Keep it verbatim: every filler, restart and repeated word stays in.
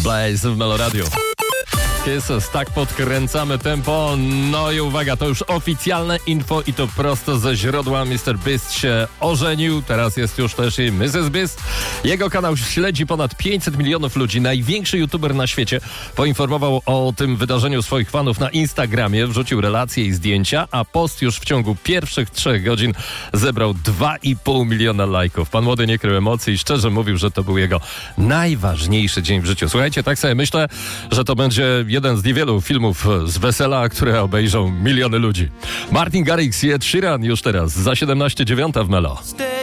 Blaze w Melo Radio. Kisses, tak podkręcamy tempo. No i uwaga, to już oficjalne info i to prosto ze źródła. mister Beast się ożenił, teraz jest już też i missus Beast. Jego kanał śledzi ponad pięćset milionów ludzi. Największy youtuber na świecie poinformował o tym wydarzeniu swoich fanów na Instagramie, wrzucił relacje i zdjęcia, a post już w ciągu pierwszych trzech godzin zebrał dwa i pół miliona lajków. Pan młody nie krył emocji i szczerze mówił, że to był jego najważniejszy dzień w życiu. Słuchajcie, tak sobie myślę, że to będzie jeden z niewielu filmów z wesela, które obejrzą miliony ludzi. Martin Garrix i Ed Sheeran już teraz za siedemnaście dziewięć w Melo.